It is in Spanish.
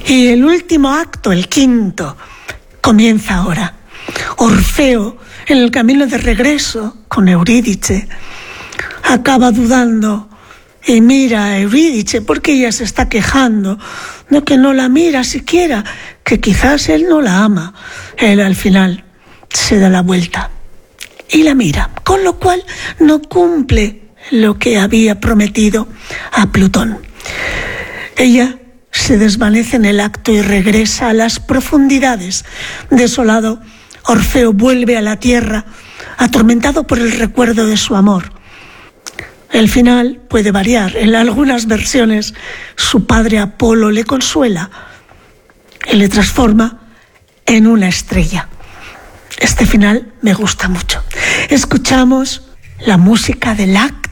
Y el último acto, el quinto, comienza ahora. Orfeo, en el camino de regreso con Eurídice, acaba dudando y mira a Eurídice porque ella se está quejando de que no la mira siquiera, que quizás él no la ama. Él al final se da la vuelta y la mira, con lo cual no cumple lo que había prometido a Plutón. Ella se desvanece en el acto y regresa a las profundidades. Desolado, Orfeo vuelve a la tierra, atormentado por el recuerdo de su amor. El final puede variar. En algunas versiones, su padre Apolo le consuela y le transforma en una estrella. Este final me gusta mucho. Escuchamos la música del acto